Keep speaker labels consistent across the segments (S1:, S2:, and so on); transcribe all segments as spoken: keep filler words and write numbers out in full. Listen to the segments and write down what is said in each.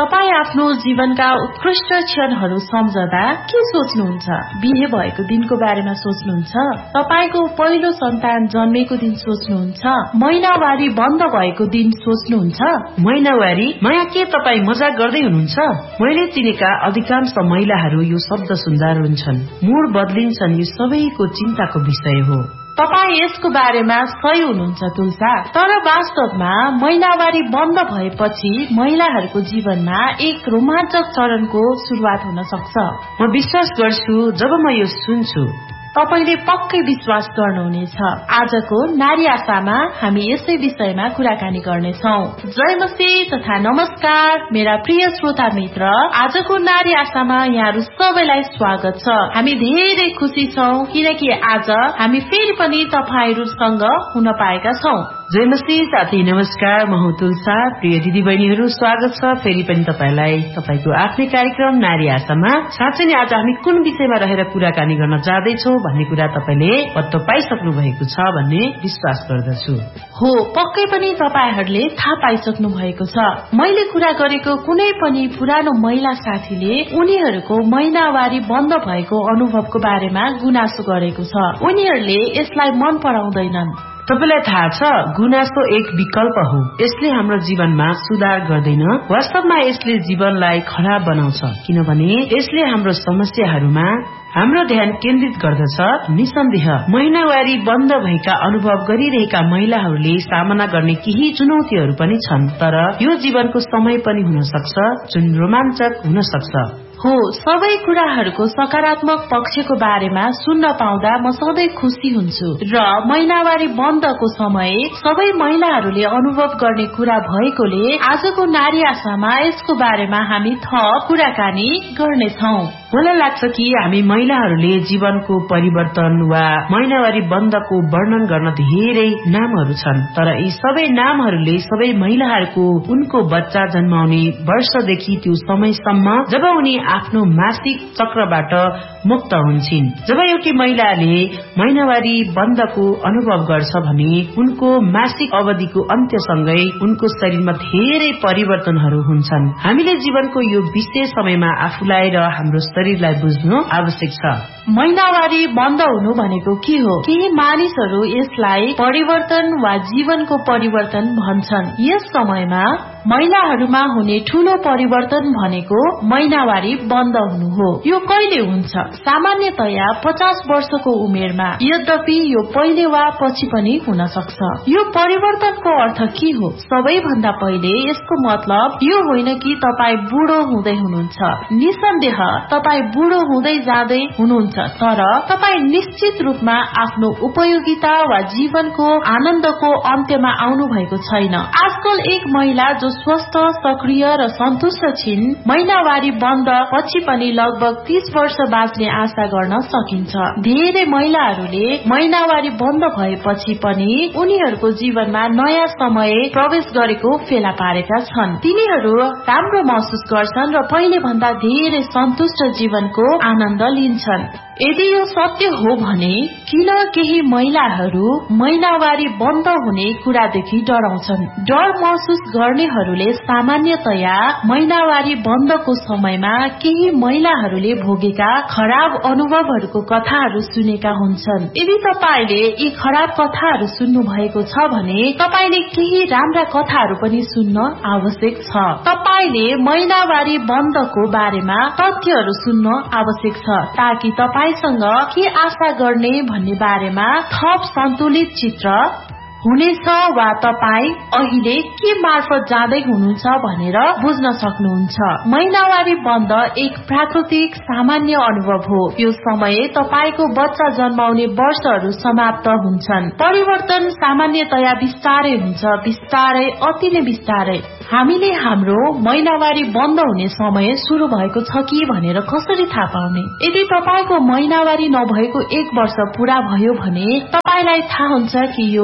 S1: तपाई आफ्नो जीवनका उत्कृष्ट क्षणहरू सम्झदा के सोच्नुहुन्छ? बिहे भएको दिनको बारेमा सोच्नुहुन्छ? तपाईको पहिलो सन्तान जन्मेको दिन सोच्नुहुन्छ? महिनावारी बन्द भएको दिन सोच्नुहुन्छ?
S2: महिनावारी नयाँ के तपाई मजाक गर्दै हुनुहुन्छ? मैले चिनेका अधिकांश महिलाहरू यो शब्द सुन्दा रुन्छन्। मूड बदलिन्छन्। यो सबैको चिन्ताको विषय हो।
S1: तपाई यसको बारेमा सही हुनुहुन्छ तुलसा, तर वास्तवमा महिनावारी बन्द भएपछि महिलाहरूको जीवनमा एक रोमाञ्चक चरणको शुरुआत हुन सक्छ।
S2: म विश्वास गर्छु जब म यो सुन्छु
S1: तपाईले पक्कै विश्वास गर्नुहुनेछ। आजको नारी आशामा हामी यसै विषयमा कुराकानी गर्नेछौँ। जय मसीह तथा नमस्कार मेरा प्रिय श्रोता मित्र, आजको नारी आशामा यहाँहरू सबैलाई स्वागत छ। हामी धेरै खुसी छौँ किनकि आज हामी फेरि पनि तपाईहरूसँग हुन पाएका छौँ।
S2: जय मसीह साथी नमस्कार, म हुँ तुलसा। प्रिय दिदी बहिनीहरू, स्वागत छ फेरि पनि तपाईलाई तपाईको आफ्नै कार्यक्रम नारी आशामा। साँच्चै नै आज हामी कुन विषयमा रहेर कुराकानी गर्न जाँदैछौँ भन्ने कुरा तपाईले पत्तो पाइसक्नु भएको छ भन्ने विश्वास गर्दछु।
S1: हो, पक्कै पनि तपाईहरूले थाहा पाइसक्नु भएको छ। मैले कुरा गरेको कुनै पनि पुरानो महिला साथीले उनीहरूको महिनावारी बन्द भएको अनुभवको बारेमा गुनासो गरेको छ। उनीहरूले यसलाई मन पराउँदैनन्।
S2: तपाईलाई थाहा छ, गुनासो एक विकल्प हो। यसले हाम्रो जीवनमा सुधार गर्दैन, वास्तवमा यसले जीवनलाई खराब बनाउँछ, किनभने यसले हाम्रो समस्याहरूमा हाम्रो ध्यान केन्द्रित गर्दछ। निसन्देह महिनावारी बन्द भएका अनुभव गरिरहेका महिलाहरूले सामना गर्ने केही चुनौतीहरू पनि छन्, तर यो जीवनको समय पनि हुन सक्छ जुन रोमाञ्चक हुन सक्छ।
S1: हो, सबै कुराहरूको सकारात्मक पक्षको बारेमा सुन्न पाउँदा म सधैँ खुसी हुन्छु र महिनावारी बन्दको समय सबै महिलाहरूले अनुभव गर्ने कुरा भएकोले आजको नारी आशामा यसको बारेमा हामी थप कुराकानी गर्नेछौँ।
S2: मलाई लाग्छ कि हामी महिलाहरूले जीवनको परिवर्तन वा महिनावारी बन्दको वर्णन गर्न धेरै नामहरू छन्, तर यी सबै नामहरूले सबै महिलाहरूको उनको बच्चा जन्माउने वर्षदेखि त्यो समयसम्म जब उनी आफ्नो मासिक चक्रबाट मुक्त हुन्छन्। जब एउटी महिलाले महिनावारी बन्दको अनुभव गर्छ भने उनको मासिक अवधिको अन्त्यसँगै उनको शरीरमा धेरै परिवर्तनहरू हुन्छन्। हामीले जीवनको यो विशेष समयमा आफूलाई र हाम्रो शरीरलाई बुझ्नु आवश्यक छ।
S1: महिनावारी बन्द हुनु भनेको के हो? केही मानिसहरू यसलाई परिवर्तन वा जीवनको परिवर्तन भन्छन्। यस समयमा महिलाहरूमा हुने ठूलो परिवर्तन भनेको महिनावारी बन्द हुनु हो। यो कहिले हुन्छ? सामान्यतया पचास वर्षको उमेरमा, यद्यपि यो पहिले वा पछि पनि हुन सक्छ। यो परिवर्तनको अर्थ के हो? सबैभन्दा पहिले यसको मतलब यो होइन कि तपाई बुढो हुँदै हुनुहुन्छ। निसन्देह तपाई बुढो हुँदै जाँदै हुनुहुन्छ, तर तपाई निश्चित रूपमा आफ्नो उपयोगिता वा जीवनको आनन्दको अन्त्यमा आउनु भएको छैन। आजकल एक महिला जो स्वस्थ, सक्रिय र सन्तुष्ट छिन्, महिनावारी बन्द पछि पनि लगभग तीस वर्ष बाँच्ने आशा गर्न सकिन्छ। धेरै महिलाहरूले महिनावारी बन्द भएपछि पनि उनीहरूको जीवनमा नयाँ समय प्रवेश गरेको फेला पारेका छन्। तिनीहरू राम्रो महसुस गर्छन् र पहिले भन्दा धेरै सन्तुष्ट जीवनको आनन्द लिन्छन्। यदि यो सत्य हो भने किन केही महिलाहरू महिनावारी बन्द हुने कुरादेखि डराउँछन्? डर महसुस गर्नेहरूले सामान्यतया महिनावारी बन्दको समयमा केही महिलाहरूले भोगेका खराब अनुभवहरूको कथाहरू सुनेका हुन्छन्। यदि तपाईले यी खराब कथाहरू सुन्नु भएको छ भने तपाईले केही राम्रा कथाहरू पनि सुन्न आवश्यक छ। तपाईले महिनावारी बन्दको बारेमा तथ्यहरू सुन्न आवश्यक छ ताकि तपाईसँग के आशा गर्ने भन्ने बारेमा थप सन्तुलित चित्र हुनेछ वा तपाई अहिले के मार्फत जाँदै हुनुहुन्छ भनेर बुझ्न सक्नुहुन्छ। महिनावारी बन्द एक प्राकृतिक सामान्य अनुभव हो। यो समय तपाईको बच्चा जन्माउने वर्षहरू समाप्त हुन्छन्। परिवर्तन सामान्यतया बिस्तारै हुन्छ, बिस्तारै, अति नै बिस्तारै। हामीले हाम्रो महिनावारी बन्द हुने समय शुरू भएको छ कि भनेर कसरी थाहा पाउने? यदि तपाईको महिनावारी नभएको एक वर्ष पूरा भयो भने तपाईलाई थाहा हुन्छ कि यो त्यो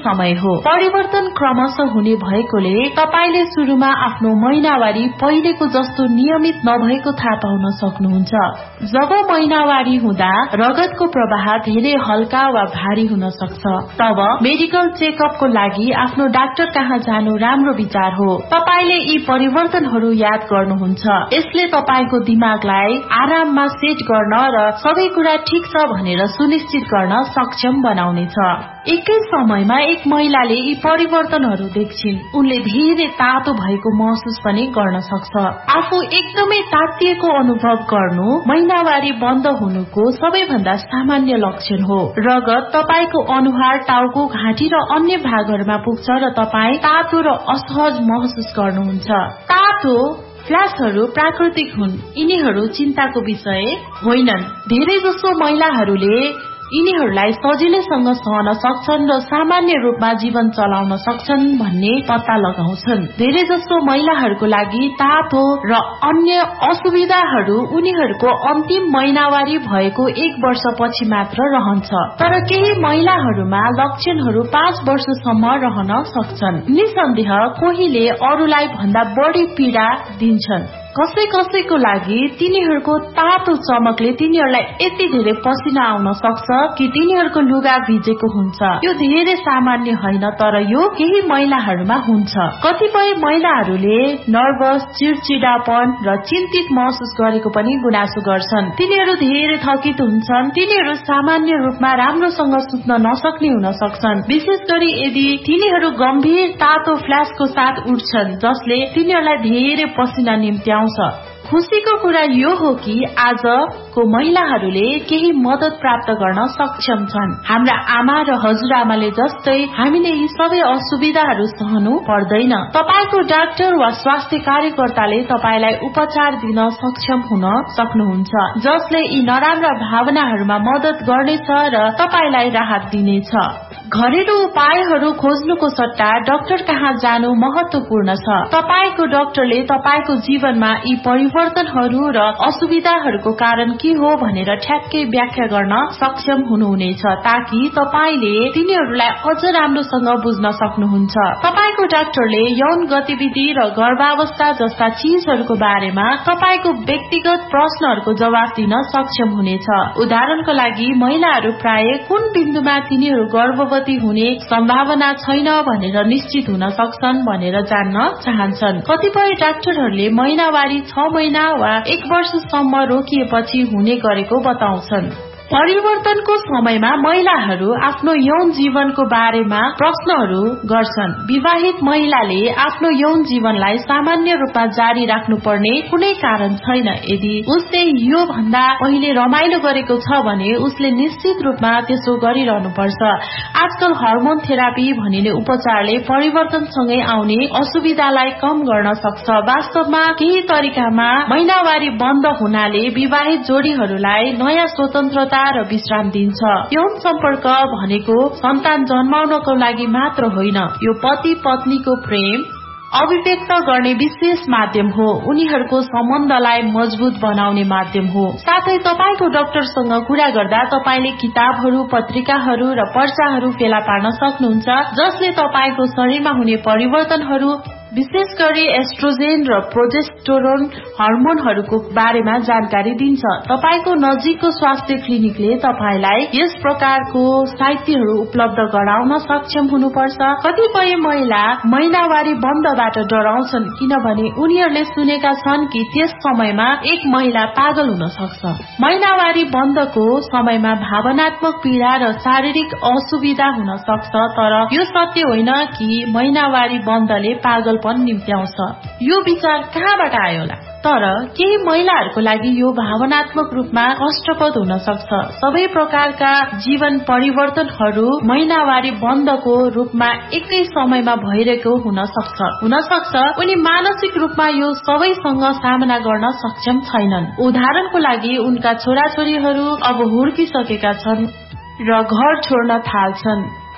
S1: समय हो। परिवर्तन क्रमशः हुने भएकोले तपाईले सुरुमा आफ्नो महिनावारी पहिलेको जस्तो नियमित नभएको थाहा पाउन सक्नुहुन्छ। जब महिनावारी हुँदा रगतको प्रवाह धेरै हल्का वा भारी हुन सक्छ, तब मेडिकल चेकअपको लागि आफ्नो डाक्टर कहाँ जानु राम्रो विचार हो। तपाईले यी परिवर्तनहरू याद गर्नुहुन्छ। यसले तपाईको दिमागलाई आराममा सेट गर्न र सबै कुरा ठिक छ भनेर सुनिश्चित गर्न सक्षम बनाउनेछ। एकै समयमा एक महिलाले यी परिवर्तनहरू देख्छिन्। उनले धेरै तातो भएको महसुस पनि गर्न सक्छ। आफू एकदमै तातिएको अनुभव गर्नु महिनावारी बन्द हुनुको सबैभन्दा सामान्य लक्षण हो। रगत तपाईको अनुहार, टाउको, घाँटी र अन्य भागहरूमा पुग्छ र तपाई तातो र असहज महसुस गर्नुहुन्छ। तातो फ्ल्यासहरू प्राकृतिक हुन्। यिनीहरू चिन्ताको विषय होइनन्। धेरै जसो महिलाहरूले यिनीहरूलाई सजिलैसँग सहन सक्छन् र सामान्य रूपमा जीवन चलाउन सक्छन् भन्ने पत्ता लगाउँछन्। धेरै जसो महिलाहरूको लागि तातो र अन्य असुविधाहरू उनीहरूको अन्तिम महिनावारी भएको एक वर्षपछि मात्र रहन्छ। तर केही महिलाहरूमा लक्षणहरू पाँच वर्षसम्म रहन सक्छन्। निसन्देह कोहीले अरूलाई भन्दा बढी पीडा दिन्छन्। कसै कसैको लागि तिनीहरूको तातो चमकले तिनीहरूलाई यति धेरै पसिना आउन सक्छ कि तिनीहरूको लुगा भिजेको हुन्छ। यो धेरै सामान्य होइन, तर यो केही महिलाहरूमा हुन्छ। कतिपय महिलाहरूले नर्भस, चिडचिडापन र चिन्तित महसुस गरेको पनि गुनासो गर्छन्। तिनीहरू धेरै थकित हुन्छन्। तिनीहरू सामान्य रूपमा राम्रोसँग सुत्न नसक्ने हुन सक्छन्, विशेष गरी यदि तिनीहरू गम्भीर तातो फ्ल्यासको साथ उठ्छन् जसले तिनीहरूलाई धेरै पसिना निम्त्याउँछ। खुशीको कुरा यो हो कि आजको महिलाहरूले केही मद्दत प्राप्त गर्न सक्षम छन्। हाम्रा आमा र हजुरआमाले जस्तै हामीले यी सबै असुविधाहरू सहनु पर्दैन। तपाईको डाक्टर वा स्वास्थ्य कार्यकर्ताले तपाईलाई उपचार दिन सक्षम हुन सक्नुहुन्छ, जसले यी नराम्रा भावनाहरूमा मद्दत गर्नेछ र तपाईलाई राहत दिनेछ। घरेलु उपायहरू खोज्नुको सट्टा डाक्टर कहाँ जानु महत्वपूर्ण छ। तपाईको डाक्टरले तपाईको जीवनमा यी परिवर्तनहरू र असुविधाहरूको कारण के हो भनेर ठ्याक्कै व्याख्या गर्न सक्षम हुनुहुनेछ, ताकि तपाईले तिनीहरूलाई अझ राम्रोसँग बुझ्न सक्नुहुन्छ। तपाईको डाक्टरले यौन गतिविधि र गर्भावस्था जस्ता चीजहरूको बारेमा तपाईको व्यक्तिगत प्रश्नहरूको जवाफ दिन सक्षम हुनेछ। उदाहरणको लागि महिलाहरू प्राय कुन बिन्दुमा तिनीहरू गर्भवती हुने सम्भावना छैन भनेर निश्चित हुन सक्छन् भनेर जान्न चाहन्छन्। कतिपय डाक्टरहरूले महिनावारी छ महिना वा एक वर्षसम्म रोकिएपछि हुने गरेको बताउँछन्। परिवर्तनको समयमा महिलाहरू आफ्नो यौन जीवनको बारेमा प्रश्नहरू गर्छन्। विवाहित महिलाले आफ्नो यौन जीवनलाई सामान्य रूपमा जारी राख्नुपर्ने कुनै कारण छैन। यदि उसले यो भन्दा पहिले रमाइलो गरेको छ भने उसले निश्चित रूपमा त्यसो गरिरहनुपर्छ। आजकल हर्मोन थेरापी भनिने उपचारले परिवर्तनसँगै आउने असुविधालाई कम गर्न सक्छ। वास्तवमा केही तरिकामा महिनावारी बन्द हुनाले विवाहित जोडीहरूलाई नयाँ स्वतन्त्रता र विश्राम दिन्छ। यौन सम्पर्क भनेको सन्तान जन्माउनको लागि मात्र होइन, यो पति पत्नीको प्रेम अभिव्यक्त गर्ने विशेष माध्यम हो। उनीहरूको सम्बन्धलाई मजबुत बनाउने माध्यम हो। साथै तपाईको डाक्टरसँग कुरा गर्दा तपाईले किताबहरू, पत्रिकाहरू र पर्चाहरू फेला पार्न सक्नुहुन्छ जसले तपाईको शरीरमा हुने परिवर्तनहरू, विशेष गरी एस्ट्रोजेन र प्रोजेस्टेरोन हर्मोनहरूको बारेमा जानकारी दिन्छ। तपाईको नजिकको स्वास्थ्य क्लिनिकले तपाईलाई यस प्रकारको साहित्यहरू उपलब्ध गराउन सक्षम हुनुपर्छ। कतिपय महिला महिनावारी बन्दबाट डराउँछन् किनभने उनीहरूले सुनेका छन् कि त्यस समयमा एक महिला पागल हुन सक्छ। महिनावारी बन्दको समयमा भावनात्मक पीडा र शारीरिक असुविधा हुन सक्छ, तर यो सत्य होइन कि महिनावारी बन्दले पागल पनि निम्त्याउँछ। यो विचार कहाँबाट आयो होला? तर केही महिलाहरूको लागि यो भावनात्मक रूपमा कष्टप्रद हुन सक्छ। सबै प्रकारका जीवन परिवर्तनहरू महिनावारी बन्दको रूपमा एकै समयमा भइरहेको हुन सक्छ। हुन सक्छ उनी मानसिक रूपमा यो सबैसँग सामना गर्न सक्षम छैनन्। उदाहरणको लागि उनका छोराछोरीहरू अब हुर्किसकेका छन् र घर छोड्न थाल्छन्।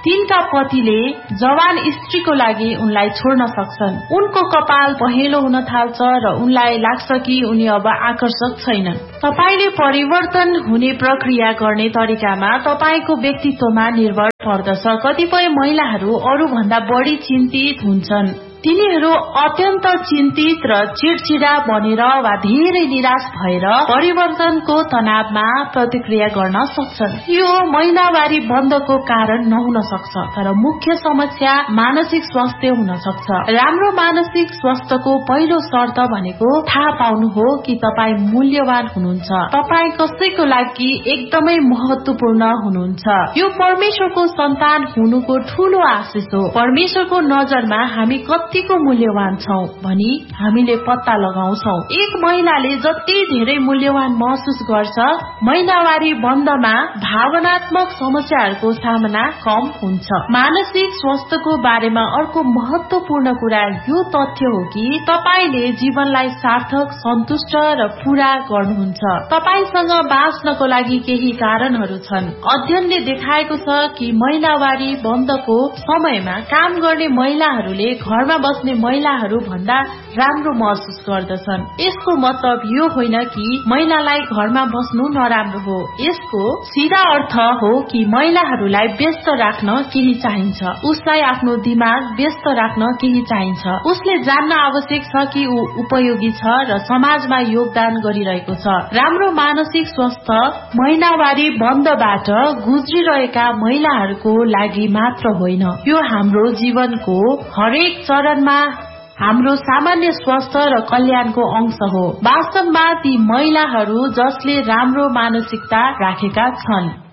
S1: तिनका पतिले जवान स्त्रीको लागि उनलाई छोड्न सक्छन्। उनको कपाल पहेँलो हुन थाल्छ र उनलाई लाग्छ कि उनी अब आकर्षक छैनन्। तपाईले परिवर्तन हुने प्रक्रिया गर्ने तरिकामा तपाईको व्यक्तित्वमा निर्भर पर्दछ। कतिपय महिलाहरू अरू भन्दा बढी चिन्तित हुन्छन्। तिनीहरू अत्यन्त चिन्तित र चिडचिडा बनेर वा धेरै निराश भएर परिवर्तनको तनावमा प्रतिक्रिया गर्न सक्छन्। यो महिनावारी बन्दको कारण नहुन सक्छ, तर मुख्य समस्या मानसिक स्वास्थ्य हुन सक्छ। राम्रो मानसिक स्वास्थ्यको पहिलो शर्त भनेको थाहा पाउनु हो कि तपाई मूल्यवान हुनुहुन्छ। तपाई कसैको लागि एकदमै महत्वपूर्ण हुनुहुन्छ। यो परमेश्वरको सन्तान हुनुको ठूलो आशिष हो। परमेश्वरको नजरमा हामी कतिको मूल्यवान छौं भनी हामीले पत्ता लगाउँछौं। एक महिलाले जति धेरै मूल्यवान महसुस गर्छ, महिनावारी बन्दमा भावनात्मक समस्याहरूको सामना कम हुन्छ। मानसिक स्वास्थ्यको बारेमा अर्को महत्वपूर्ण कुरा यो तथ्य हो कि तपाईले जीवनलाई सार्थक, सन्तुष्ट र पूरा गर्नुहुन्छ। तपाईसँग बाँच्नको लागि केही कारणहरू छन्। अध्ययनले देखाएको छ कि महिनावारी बन्दको समयमा काम गर्ने महिलाहरूले घरमा बस्ने महिलाहरू भन्दा राम्रो महसुस गर्दछन्। यसको मतलब यो होइन कि महिलालाई घरमा बस्नु नराम्रो हो। यसको सीधा अर्थ हो कि महिलाहरूलाई व्यस्त राख्न केही चाहिन्छ। उसलाई आफ्नो दिमाग व्यस्त राख्न केही चाहिन्छ। उसले जान्न आवश्यक छ कि ऊ उपयोगी छ र समाजमा योगदान गरिरहेको छ। राम्रो मानसिक स्वास्थ्य महिनावारी बन्दबाट गुज्रिरहेका महिलाहरूको लागि मात्र होइन, यो हाम्रो जीवनको हरेक चरणमा हाम्रो सामान्य स्वास्थ्य र कल्याणको अंश हो। वास्तवमा ती महिलाहरू जसले राम्रो मानसिकता राखेका छन्